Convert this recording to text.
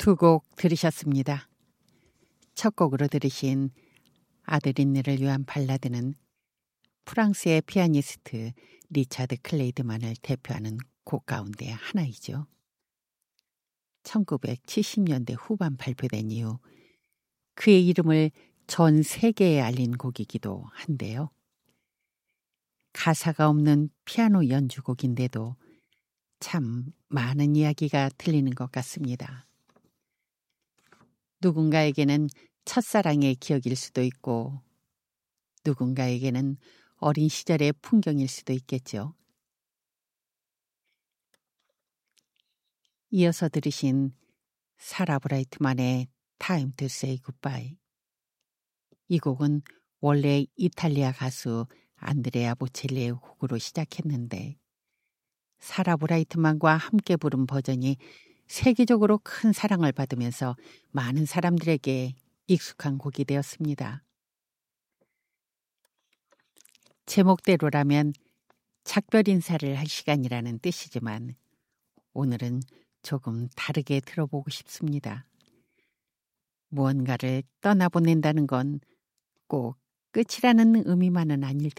두 곡 들으셨습니다. 첫 곡으로 들으신 아드린네를 위한 발라드는 프랑스의 피아니스트 리차드 클레이드만을 대표하는 곡 가운데 하나이죠. 1970년대 후반 발표된 이후 그의 이름을 전 세계에 알린 곡이기도 한데요. 가사가 없는 피아노 연주곡인데도 참 많은 이야기가 들리는 것 같습니다. 누군가에게는 첫사랑의 기억일 수도 있고 누군가에게는 어린 시절의 풍경일 수도 있겠죠. 이어서 들으신 사라 브라이트만의 Time to Say Goodbye. 이 곡은 원래 이탈리아 가수 안드레아 보첼리의 곡으로 시작했는데 사라 브라이트만과 함께 부른 버전이 세계적으로 큰 사랑을 받으면서 많은 사람들에게 익숙한 곡이 되었습니다. 제목대로라면 작별 인사를 할 시간이라는 뜻이지만 오늘은 조금 다르게 들어보고 싶습니다. 무언가를 떠나보낸다는 건 꼭 끝이라는 의미만은 아닐